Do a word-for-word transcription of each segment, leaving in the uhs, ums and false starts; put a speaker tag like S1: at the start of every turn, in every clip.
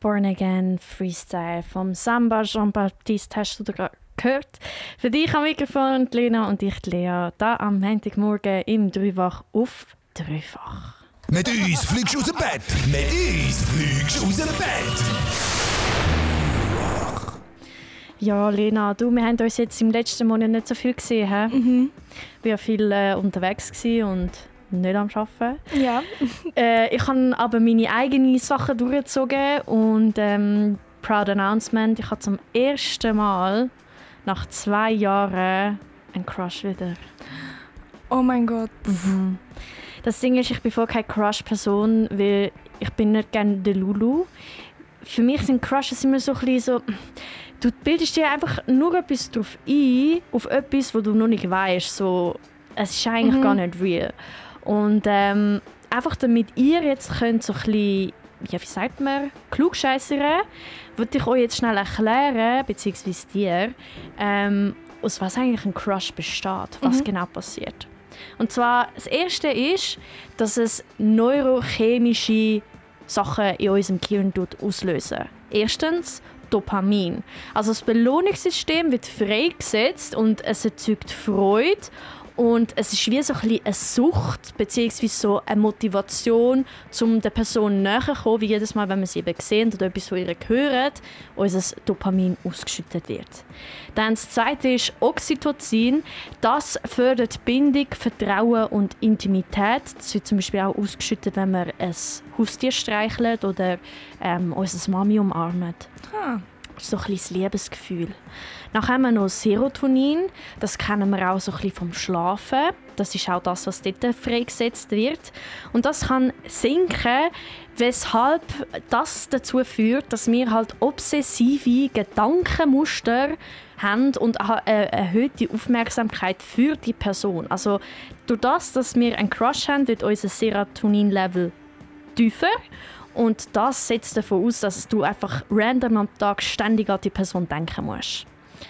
S1: Born Again Freestyle vom Samba Jean-Baptiste hast du gerade gehört. Für dich am Mikrofon Lena und ich Lea, da am Montagmorgen im Dreifach auf Dreifach.
S2: Mit uns fliegst du aus dem Bett, mit uns fliegst du aus dem Bett.
S1: Ja, Lena, du, wir haben uns jetzt im letzten Monat nicht so viel gesehen. He?
S3: Mhm.
S1: Wir waren viel äh, unterwegs und nicht am Arbeiten.
S3: Ja.
S1: äh, ich habe aber meine eigenen Sachen durchgezogen und ähm, proud announcement, ich habe zum ersten Mal nach zwei Jahren einen Crush wieder.
S3: Oh mein Gott.
S1: Mhm. Das Ding ist, ich bin voll keine Crush-Person, weil ich bin nicht gerne der Lulu. Für mich sind Crushes immer so ein bisschen so... Du bildest dir einfach nur etwas drauf ein, auf etwas, was du noch nicht weißt. So, es ist eigentlich
S3: Mhm.
S1: gar nicht real. Und ähm, einfach damit ihr jetzt könnt so ein bisschen, ja, wie sagt man, klugscheissern, würde ich euch jetzt schnell erklären, beziehungsweise dir, ähm, aus was eigentlich ein Crush besteht, was
S3: Mhm.
S1: genau passiert. Und zwar, das Erste ist, dass es neurochemische Sachen in unserem Gehirn auslösen. Erstens Dopamin. Also das Belohnungssystem wird freigesetzt und es erzeugt Freude. Und es ist wie so ein bisschen eine Sucht bzw. so eine Motivation, um der Person näher zu kommen, wie jedes Mal, wenn wir sie eben sehen oder etwas von ihr hören, unser Dopamin ausgeschüttet wird. Dann das Zweite ist Oxytocin. Das fördert Bindung, Vertrauen und Intimität. Das wird zum Beispiel auch ausgeschüttet, wenn wir ein Haustier streichelt oder ähm, unsere Mami umarmt.
S3: Ah.
S1: So ein bisschen das Liebesgefühl. Dann haben wir noch Serotonin. Das kennen wir auch so ein bisschen vom Schlafen. Das ist auch das, was dort freigesetzt wird. Und das kann sinken, weshalb das dazu führt, dass wir halt obsessive Gedankenmuster haben und eine erhöhte Aufmerksamkeit für die Person. Also durch das, dass wir einen Crush haben, wird unser Serotonin-Level tiefer. Und das setzt davon aus, dass du einfach random am Tag ständig an die Person denken musst.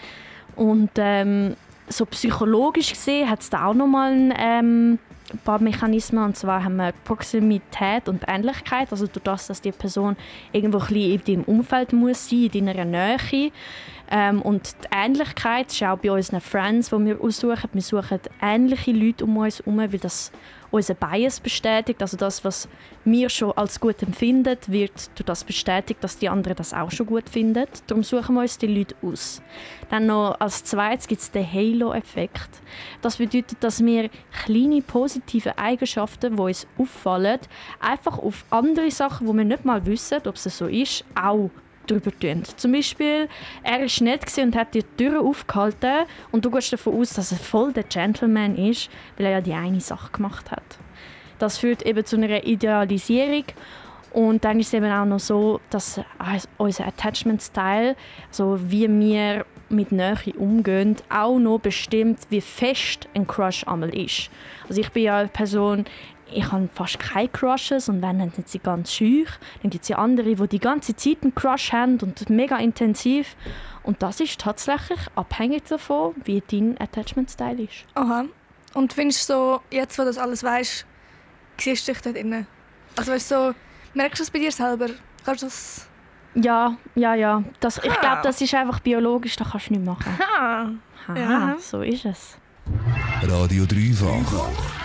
S1: Und ähm, so psychologisch gesehen hat es da auch nochmal ein ähm, paar Mechanismen. Und zwar haben wir Proximität und Ähnlichkeit. Also durch das, dass die Person irgendwo ein bisschen in deinem Umfeld muss sein, in deiner Nähe. Ähm, und die Ähnlichkeit ist auch bei unseren Friends, die wir aussuchen. Wir suchen ähnliche Leute um uns herum, weil das unser Bias bestätigt. Also das, was wir schon als gut empfinden, wird durch das bestätigt, dass die anderen das auch schon gut finden. Darum suchen wir uns die Leute aus. Dann noch als zweites gibt es den Halo-Effekt. Das bedeutet, dass wir kleine positive Eigenschaften, die uns auffallen, einfach auf andere Sachen, die wir nicht mal wissen, ob es so ist, auch drüber tun. Zum Beispiel, er war nett und hat die Tür aufgehalten und du gehst davon aus, dass er voll der Gentleman ist, weil er ja die eine Sache gemacht hat. Das führt eben zu einer Idealisierung und dann ist es eben auch noch so, dass unser Attachment-Style, also wie wir mit Nähe umgehen, auch noch bestimmt, wie fest ein Crush einmal ist. Also ich bin ja eine Person, ich habe fast keine Crushes und wenn, dann sind sie ganz schüch. Dann gibt es ja andere, die die ganze Zeit einen Crush haben und mega intensiv. Und das ist tatsächlich abhängig davon, wie dein Attachment-Style ist.
S3: Aha. Und findest du so, jetzt wo du das alles weißt, siehst du dich dort drin? Also weißt du, so, merkst du das bei dir selber? Kannst du das...
S1: Ja, ja, ja. Das, ich
S3: Ah.
S1: glaube, das ist einfach biologisch, das kannst du nicht machen.
S3: Ha.
S1: Ha,
S3: Ja.
S1: so ist es.
S2: Radio Dreifach.